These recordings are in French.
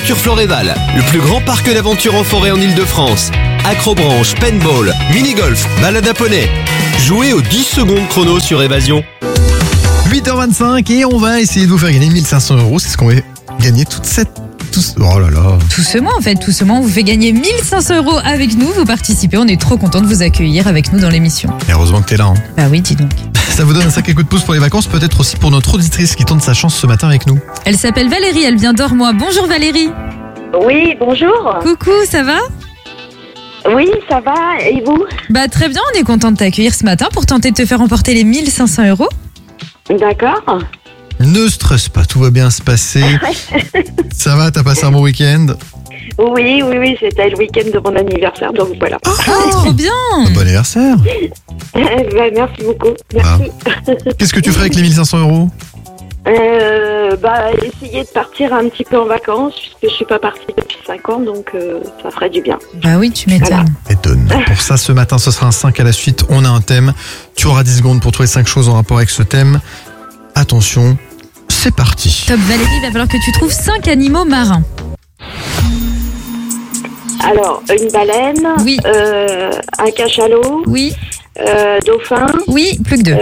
Aventure Floréval, le plus grand parc d'aventure en forêt en Ile-de-France. Acrobranche, paintball, mini-golf, balade à poney. Jouez aux 10 secondes chrono sur Évasion. 8h25 et on va essayer de vous faire gagner 1500 €. C'est ce qu'on va gagner Oh là là. Tout ce mois, en fait, tout ce mois, on vous fait gagner 1500 € avec nous. Vous participez, on est trop content de vous accueillir avec nous dans l'émission. Et heureusement que t'es là. Bah oui, dis donc. Ça vous donne un sacré coup de pouce pour les vacances, peut-être aussi pour notre auditrice qui tente sa chance ce matin avec nous. Elle s'appelle Valérie, elle vient d'Ormois. Bonjour Valérie. Oui, bonjour. Coucou, ça va? Oui, ça va, et vous? Bah très bien, on est content de t'accueillir ce matin pour tenter de te faire remporter les 1500 €. D'accord. Ne stresse pas, tout va bien se passer. Ça va, t'as passé un bon week-end? Oui, c'était le week-end de mon anniversaire, donc voilà. Oh, trop bien. Bon anniversaire. Merci beaucoup, merci. Qu'est-ce que tu ferais avec les 1500 €? Essayer de partir un petit peu en vacances, puisque je suis pas partie depuis 5 ans, donc ça ferait du bien. Bah oui, tu m'étonnes. Étonne. Pour ça, ce matin, ce sera un 5 à la suite. On a un thème. Tu auras 10 secondes pour trouver 5 choses en rapport avec ce thème. Attention, c'est parti. Top Valérie, il va falloir que tu trouves 5 animaux marins. Alors, une baleine, Oui. un cachalot, Oui, dauphin, oui, plus que 2.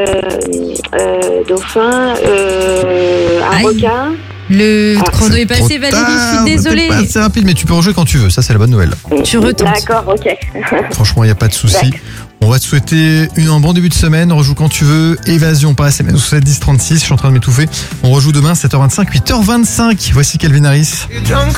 dauphin, un Aïe. requin. Le chrono est Trop passé Valérie, je tard, suis désolée. t'es pas assez rapide, mais tu peux rejouer quand tu veux. Ça, c'est la bonne nouvelle. Tu retentes. D'accord, ok. Franchement, il n'y a pas de souci. D'accord. On va te souhaiter un bon début de semaine. Rejoue quand tu veux. Évasion par SMS au 7 10 36. Je suis en train de m'étouffer. On rejoue demain 7h25, 8h25. Voici Calvin Harris.